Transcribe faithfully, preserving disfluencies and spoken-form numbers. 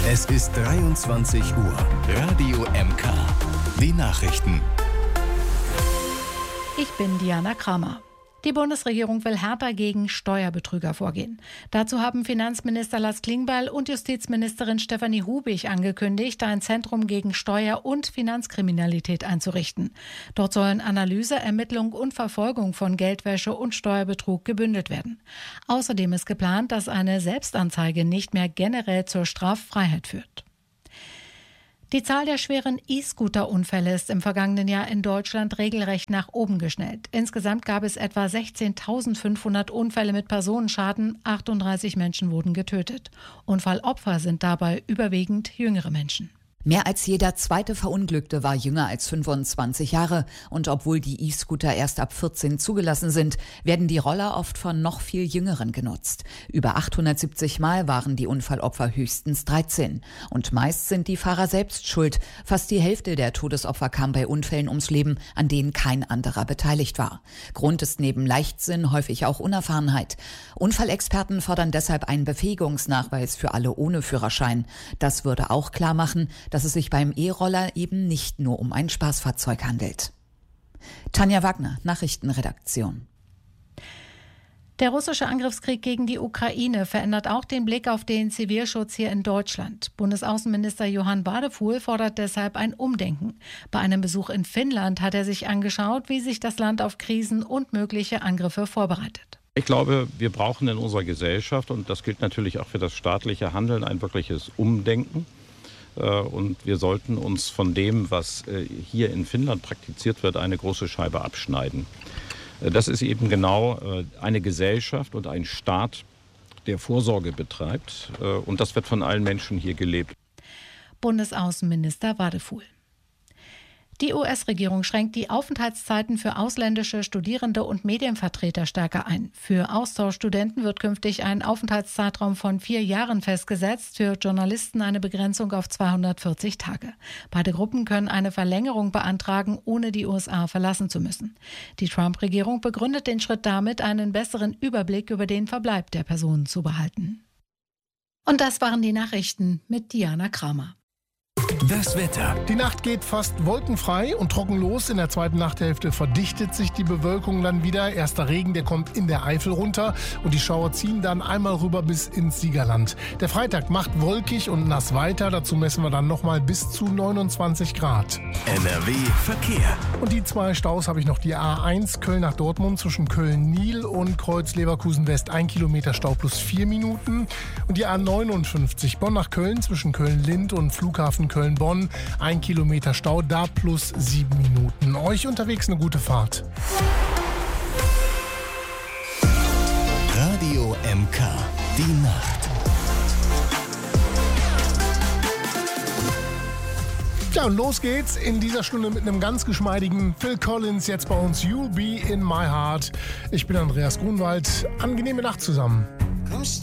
Es ist dreiundzwanzig Uhr. Radio M K. Die Nachrichten. Ich bin Diana Kramer. Die Bundesregierung will härter gegen Steuerbetrüger vorgehen. Dazu haben Finanzminister Lars Klingbeil und Justizministerin Stefanie Hubig angekündigt, ein Zentrum gegen Steuer- und Finanzkriminalität einzurichten. Dort sollen Analyse, Ermittlung und Verfolgung von Geldwäsche und Steuerbetrug gebündelt werden. Außerdem ist geplant, dass eine Selbstanzeige nicht mehr generell zur Straffreiheit führt. Die Zahl der schweren E-Scooter-Unfälle ist im vergangenen Jahr in Deutschland regelrecht nach oben geschnellt. Insgesamt gab es etwa sechzehntausendfünfhundert Unfälle mit Personenschaden, achtunddreißig Menschen wurden getötet. Unfallopfer sind dabei überwiegend jüngere Menschen. Mehr als jeder zweite Verunglückte war jünger als fünfundzwanzig Jahre. Und obwohl die E-Scooter erst ab vierzehn zugelassen sind, werden die Roller oft von noch viel Jüngeren genutzt. Über achthundertsiebzig Mal waren die Unfallopfer höchstens dreizehn. Und meist sind die Fahrer selbst schuld. Fast die Hälfte der Todesopfer kam bei Unfällen ums Leben, an denen kein anderer beteiligt war. Grund ist neben Leichtsinn häufig auch Unerfahrenheit. Unfallexperten fordern deshalb einen Befähigungsnachweis für alle ohne Führerschein. Das würde auch klar machen, dass es sich beim E-Roller eben nicht nur um ein Spaßfahrzeug handelt. Tanja Wagner, Nachrichtenredaktion. Der russische Angriffskrieg gegen die Ukraine verändert auch den Blick auf den Zivilschutz hier in Deutschland. Bundesaußenminister Johann Wadefuhl fordert deshalb ein Umdenken. Bei einem Besuch in Finnland hat er sich angeschaut, wie sich das Land auf Krisen und mögliche Angriffe vorbereitet. Ich glaube, wir brauchen in unserer Gesellschaft, und das gilt natürlich auch für das staatliche Handeln, ein wirkliches Umdenken. Und wir sollten uns von dem, was hier in Finnland praktiziert wird, eine große Scheibe abschneiden. Das ist eben genau eine Gesellschaft und ein Staat, der Vorsorge betreibt. Und das wird von allen Menschen hier gelebt. Bundesaußenminister Wadefuhl. Die U S-Regierung schränkt die Aufenthaltszeiten für ausländische Studierende und Medienvertreter stärker ein. Für Austauschstudenten wird künftig ein Aufenthaltszeitraum von vier Jahren festgesetzt, für Journalisten eine Begrenzung auf zweihundertvierzig Tage. Beide Gruppen können eine Verlängerung beantragen, ohne die U S A verlassen zu müssen. Die Trump-Regierung begründet den Schritt damit, einen besseren Überblick über den Verbleib der Personen zu behalten. Und das waren die Nachrichten mit Diana Kramer. Das Wetter. Die Nacht geht fast wolkenfrei und trocken los. In der zweiten Nachthälfte verdichtet sich die Bewölkung dann wieder. Erster Regen, der kommt in der Eifel runter und die Schauer ziehen dann einmal rüber bis ins Siegerland. Der Freitag macht wolkig und nass weiter. Dazu messen wir dann nochmal bis zu neunundzwanzig Grad. N R W Verkehr. Und die zwei Staus habe ich noch. Die A eins Köln nach Dortmund zwischen Köln-Nil und Kreuz Leverkusen-West. Ein Kilometer Stau plus vier Minuten. Und die A neunundfünfzig Bonn nach Köln zwischen Köln-Lind und Flughafen Köln-Bonn. Ein Kilometer Stau, da plus sieben Minuten. Euch unterwegs eine gute Fahrt. Radio M K. Die Nacht. Ja, und los geht's in dieser Stunde mit einem ganz geschmeidigen Phil Collins. Jetzt bei uns You'll Be in My Heart. Ich bin Andreas Grunwald. Angenehme Nacht zusammen.